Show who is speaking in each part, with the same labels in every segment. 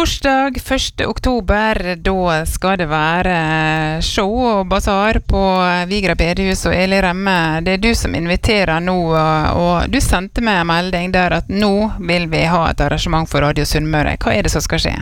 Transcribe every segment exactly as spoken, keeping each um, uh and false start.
Speaker 1: Torsdag første oktober, da skal det være show og basar på Vigra bedehus og Eli Remme. Det er du som inviterer nå, og du sendte meg en melding der at nå vil vi ha et arrangement for Radio Sunnmøre. Hva er det som skal skje?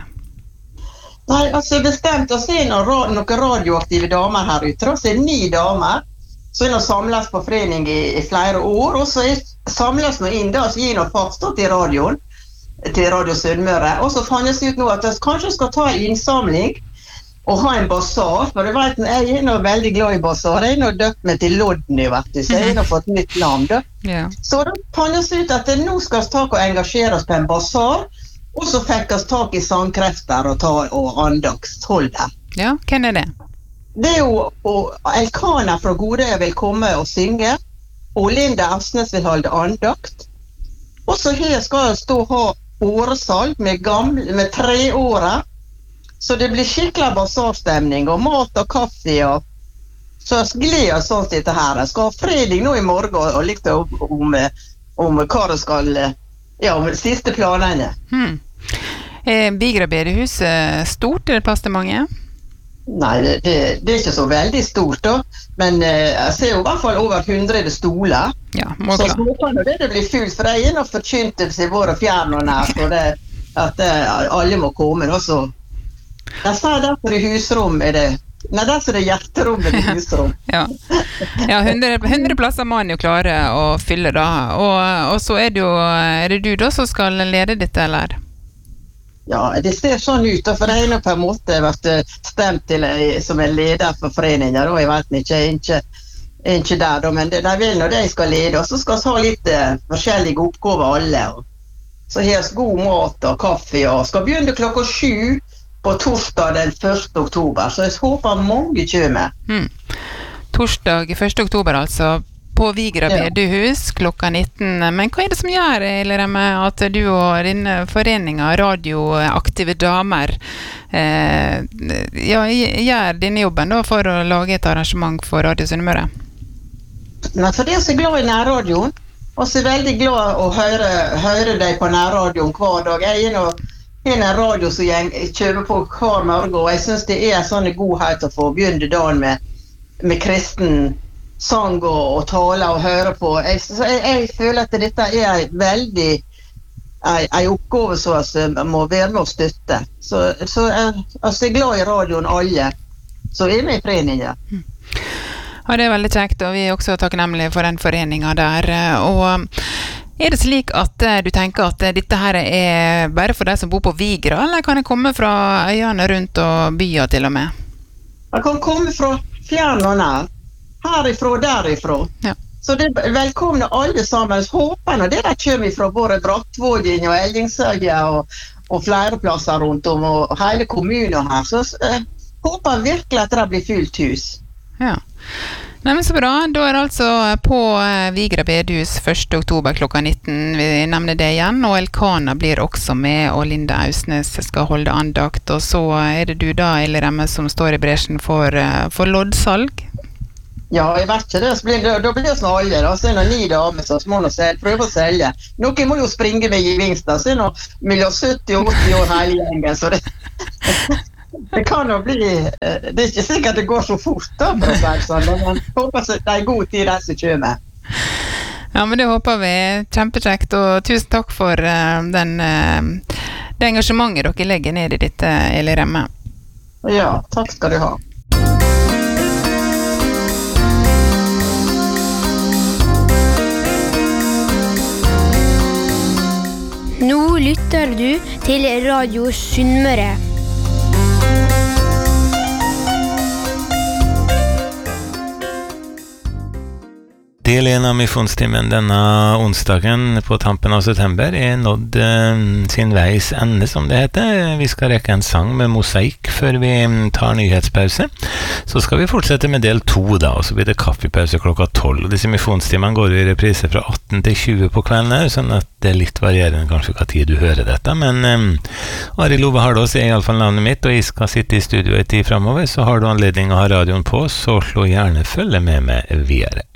Speaker 2: Nei, altså bestemt å se noen, noen radioaktive damer her ute. Så er det ni damer som er samles på forening i, i flere år, og så er samles nå inn da, så gir noe faststått i radioen, til Radio Sunnmøre. Og så fannes det ut nå at jeg kanskje skal ta en innsamling og ha en basar, for jeg vet, jeg er nå veldig glad i basar. Jeg er nå døpt meg til Lodny, vet du, så jeg har nå fått nytt navn da.
Speaker 1: Ja.
Speaker 2: Så da fannes det ut at det nå skal vi ta og engasjere oss på en basar, og så fikk vi tak i sangkrefter og, ta, og andaktsholder.
Speaker 1: Ja, hvem er det?
Speaker 2: Det er jo og Elkana fra Godøy vil komme og synge, og Linda Asnes vil holde andakt. Og så her skal jeg stå og ha åresalg med, gamle, med tre året, så det blir skikkelig basarstemning og mat og kaffe, og så jeg gleder sånn til dette her. Jeg skal ha fredag nå i morgen og litt om, om, om hva det skal, ja, om de siste planene.
Speaker 1: Hmm. Er Vigra bedehus stort? Er det plass til mange?
Speaker 2: Nei, det, det, det er ikke så veldig stort da, men eh, jeg ser jo i hvert fall over hundre stoler.
Speaker 1: Ja, må
Speaker 2: så
Speaker 1: klart.
Speaker 2: håper jeg det blir fullt, for det er noe forkyntelse i våre fjern og nær, for det, at eh, alle må komme. Også. Jeg sa derfor i husrom er det, nei, derfor er det hjerterom i husrom.
Speaker 1: Ja, ja hundre, hundre plasser må man jo klare å fylle da, og, og så er det jo, er det du da som skal lede dette, eller?
Speaker 2: Ja, det ser sånn ut, for det er nå på en måte vært stemt til som en leder for foreningen, og jeg vet ikke, jeg er ikke, jeg er ikke der, da, men de vil når de skal lede, og så skal vi ha litt uh, forskjellige oppgaver alle, og så har vi god mat og kaffe, og skal begynne klokka sju på torsdag den første oktober, så jeg håper mange kommer.
Speaker 1: Hmm. Torsdag første oktober altså, på Vigra bedehus klokka nitten. Men hva er det som gjør, Eli Remme, at du og din forening av radioaktive damer eh, ja, gjør denne jobben da, for å lage et arrangement for Radio Sunnmøre?
Speaker 2: Nei, for det er så glad i nærradioen, og så er veldig glad å høre, høre deg på nærradioen hver dag. Jeg er nå en radio som jeg kjører på hver morgen, og jeg synes det er en sånn godhet å få begynne dagen med, med kristen sang og, og tale og høre på. Jeg, så jeg, jeg føler at dette er en veldig en oppgave som jeg må være med å støtte. Så, så jeg, altså jeg er glad i radioen alle, så er jeg med i foreningen.
Speaker 1: Ja, det er veldig kjekt, og vi er også takknemlige for den foreningen der. Og er det slik at du tenker at dette her er bare for deg som bor på Vigra, eller kan det komme fra øyene rundt og byer til og med?
Speaker 2: Jeg kan komme fra fjern og nær. Herifra og derifra. Ja. Så det er velkomne alle sammen. Håper når dere kommer fra både Brattvågen og Ellingsøya og, og flere plasser rundt om, og hele kommunen her. Så jeg håper virkelig at det blir fullt hus.
Speaker 1: Ja. Nei, men så bra. Da er det altså på Vigra bedehus første oktober klokka nitten. Vi nevner det igjen, og Elkana blir også med, og Linda Asnes skal holde andakt. Og så er det du da, Eli Remme, som står i bresjen for, for loddsalg.
Speaker 2: Ja, jeg vet ikke det, så blir det, da blir det sånn alle, da, så er det ni damer som må prøve å selge. Noen må jo springe med gevinster, så er det mellom sytti og åtti år hele gjengen, så det, det kan jo bli, det er ikke sikkert det går så fort da, for å si sånn, men jeg håper det er god tid der som kommer.
Speaker 1: Ja, men det håper vi, kjempekjekt, og tusen takk for uh, den, uh, det engasjementet dere legger ned i dette, Eli Remme.
Speaker 2: Ja, takk skal du ha.
Speaker 3: Nå lytter du til Radio Sunnmøre.
Speaker 4: Del en av misjonstimen denne onsdagen på tampen av september er nådd eh, sin veis ende, som det heter. Vi skal rekke en sang med mosaikk før vi tar nyhetspause. Så skal vi fortsette med del to da, og så blir det kaffepause klokka tolv. Disse misjonstimene går i reprise fra atten til tjue på kvelden her, sånn at det er litt varierende kanskje hva tid du hører dette. Men eh, Arild Ove Hardås er i alle fall navnet mitt, og jeg skal sitte i studio et tid fremover, så har du anledning å ha radioen på, så slå gjerne følge med meg videre.